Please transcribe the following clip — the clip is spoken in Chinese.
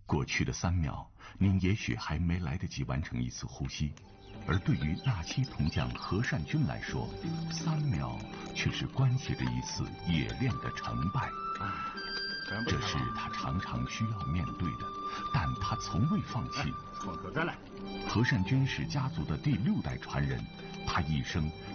过去的3秒，您也许还没来得及完成一次呼吸，而对于纳西铜匠何善君来说，3秒却是关系着一次冶炼的成败。这是他常常需要面对的，但他从未放弃。 混合再来。 何善君是家族的第6代传人，他一生